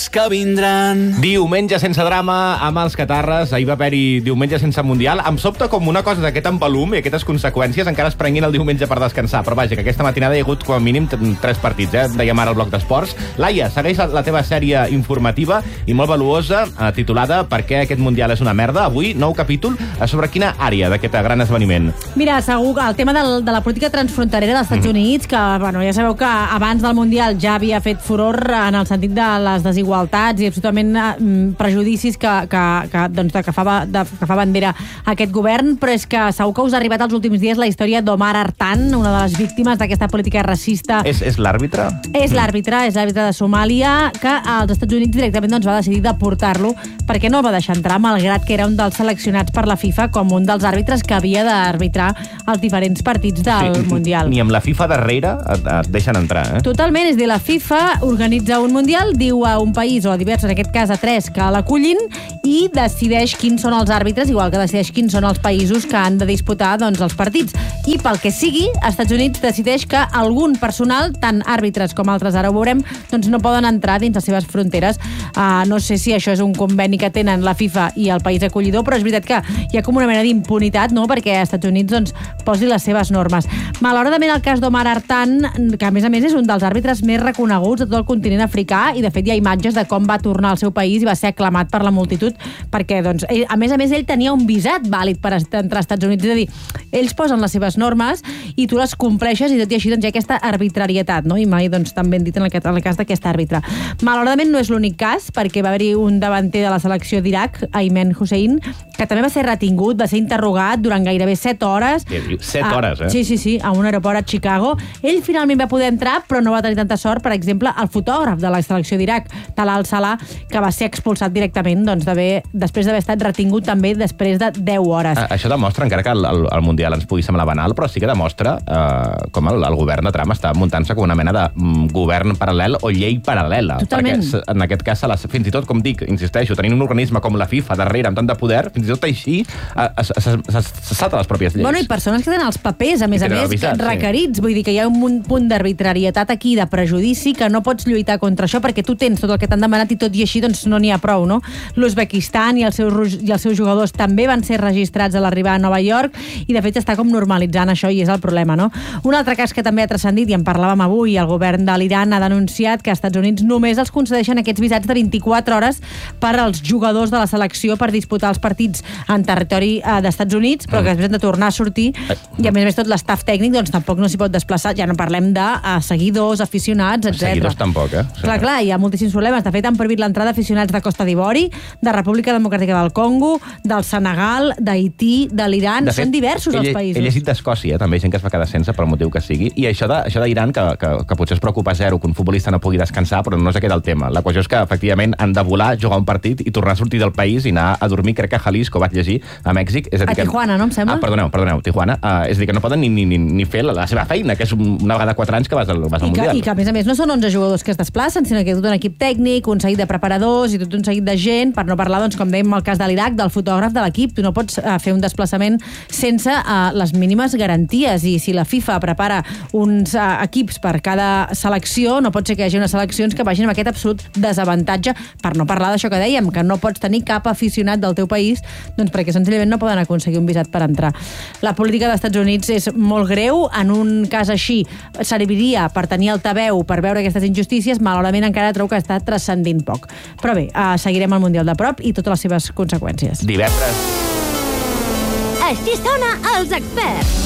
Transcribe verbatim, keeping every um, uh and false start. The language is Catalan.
dies que vindran. Diumenge sense drama amb els catarres. Ahir va haver-hi diumenge sense Mundial. Em sobta com una cosa d'aquest empalum i aquestes conseqüències encara es prenguin el diumenge per descansar. Però vaja, que aquesta matinada hi ha hagut com a mínim tres partits, eh? Dèiem ara al bloc d'esports. Laia, segueix la teva sèrie informativa i molt valuosa, eh, titulada Per què aquest Mundial és una merda. Avui, nou capítol sobre quina àrea d'aquest gran esdeveniment. Mira, segur que el tema del, de la política transfronterera dels Estats mm. Units, que bueno, ja sabeu que abans del Mundial ja havia fet furor en el sentit de les desigualtats i absolutament eh, prejudicis que, que, que, doncs, de, que, fa, de, que fa bandera aquest govern, però és que segur que us ha arribat als últims dies la història d'Omar Artan, una de les víctimes d'aquesta política racista. És, és l'àrbitre? És l'àrbitre, és l'àrbitre de Somàlia, que als Estats Units directament doncs, va decidir deportar-lo perquè no el va deixar entrar, malgrat que era un dels seleccionats per la FIFA com un dels àrbitres que havia d'arbitrar els diferents partits del sí, Mundial. Ni amb la FIFA darrere et, et deixen entrar, eh? Totalment, és dir, la FIFA organitza un Mundial, diu a un país, o a diversos, en aquest cas a tres, que l'acullin i decideix quins són els àrbitres, igual que decideix quins són els països que han de disputar doncs, els partits. I pel que sigui, als Estats Units decideix que algun personal, tant àrbitres com altres, ara ho veurem, doncs no poden entrar dins les seves fronteres. Uh, no sé si això és un conveni que tenen la FIFA i el país acollidor, però és veritat que hi ha com una mena d'impunitat, no?, perquè als Estats Units doncs, posi les seves normes. Malauradament, el cas d'Omar Artan, que a més a més és un dels àrbitres més reconeguts de tot el continent africà, i de fet hi ha imatges de com va tornar al seu país i va ser aclamat per la multitud, perquè doncs, ell, a més a més ell tenia un visat vàlid per entrar als Estats Units, és a dir, ells posen les seves normes i tu les compleixes i tot i així doncs, hi ha aquesta arbitrarietat, no? I mai doncs, també hem dit en el, en el cas d'aquest àrbitre. Malauradament no és l'únic cas, perquè va haver-hi un davanter de la selecció d'Iraq, Ayman Hussein, que també va ser retingut, va ser interrogat durant gairebé set hores. Set hores, eh? Sí, sí, sí, a un aeroport a Chicago. Ell finalment va poder entrar, però no va tenir tanta sort, per exemple, el fotògraf de la selecció d'Iraq, Talal Salah, que va ser expulsat directament doncs, després d'haver estat retingut també després de deu hores. A, això demostra, encara que el, el, el Mundial ens pugui semblar banal, però sí que demostra eh, com el, el govern de Trump està muntant-se com una mena de mm, govern paral·lel o llei paral·lela. Totalment. Perquè en aquest cas, les, fins i tot, com dic, insisteixo, tenint un organisme com la FIFA darrere amb tant de poder, fins i tot així se salta les pròpies lleis. Bueno, i persones que tenen els papers, a més a més, visat, requerits. Sí. Vull dir que hi ha un punt d'arbitrarietat aquí, de prejudici, que no pots lluitar contra això perquè tu tens tot el que t'han demanat i tot i així doncs no n'hi ha prou, no? L'Uzbekistan i, els seus, i els seus jugadors també van ser registrats a l'arribar a Nova York i de fet està com normalitzant això i és el problema, no? Un altre cas que també ha transcendit i en parlàvem avui, el govern de l'Iran ha denunciat que als Estats Units només els concedeixen aquests visats de vint-i-quatre hores per als jugadors de la selecció per disputar els partits en territori eh, d'Estats Units, però que després han de tornar a sortir i a més a més tot l'estaf tècnic doncs tampoc no s'hi pot desplaçar, ja no parlem de uh, seguidors, aficionats, etcètera. Seguidors tampoc, eh? Clar, clar, hi ha moltíssims problemes. De fet, han prohibit l'entrada d'aficionats de Costa d'Ivori, de República Democràtica del Congo, del Senegal, d'Haití, de l'Iran. Són diversos els països. He llegit d'Escòcia, també, gent que es va quedar sense pel motiu que sigui. I això d'Iran, que, que, que potser es preocupa zero que un futbolista no pugui descansar, però no és aquest el tema. La qüestió és que, efectivament, han de volar, jugar un partit i tornar a sortir del país i anar a dormir, crec que a Jalisco, vaig llegir, a Mèxic. És a, dir a Tijuana, que... no em sembla? Ah, perdoneu, perdoneu, Tijuana. Uh, és a dir, que no poden ni, ni, ni, ni fer la, la seva feina, que és una vegada quatre anys que vas al, vas al I Mundial. Que, I que, a més a més, no són onze jugadors que es desplacen, sinó que tot un equip tècnic, un seguit de preparadors i tot un seguit de gent, per no parlar, doncs, com dèiem, el cas de l'Iraq, del fotògraf de l'equip. Tu no pots uh, fer un desplaçament sense uh, les mínimes garanties, i si la FIFA prepara uns uh, equips per cada selecció, no pot ser que hi hagi unes seleccions que vagin amb aquest absolut desavantatge, per no parlar d'això que dèiem, que no pots tenir cap aficionat del teu país, doncs perquè senzillament no poden aconseguir un visat per entrar. La política dels Estats Units és molt greu. En un cas així serviria per tenir altaveu per veure aquestes injustícies, malauradament encara trobo que està transcendint poc. Però bé, uh, seguirem el Mundial de prop i totes les seves conseqüències. Divendres. Així sona Els Experts.